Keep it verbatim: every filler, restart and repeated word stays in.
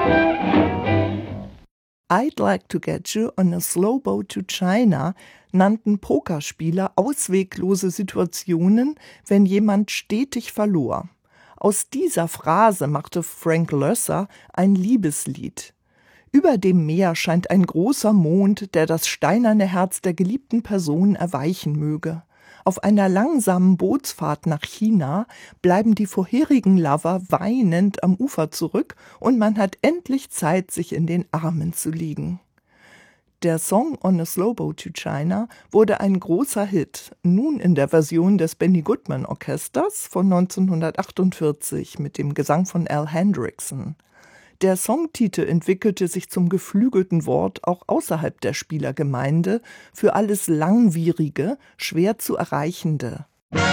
I'd Like to Get You on a Slow Boat to China nannten Pokerspieler ausweglose Situationen, wenn jemand stetig verlor. Aus dieser Phrase machte Frank Loesser ein Liebeslied. Über dem Meer scheint ein großer Mond, der das steinerne Herz der geliebten Person erweichen möge. Auf einer langsamen Bootsfahrt nach China bleiben die vorherigen Lover weinend am Ufer zurück und man hat endlich Zeit, sich in den Armen zu liegen. Der Song On a Slow Boat to China wurde ein großer Hit, nun in der Version des Benny Goodman Orchesters von neunzehnhundertachtundvierzig mit dem Gesang von Al Hendrickson. Der Songtitel entwickelte sich zum geflügelten Wort auch außerhalb der Spielergemeinde für alles Langwierige, schwer zu erreichende.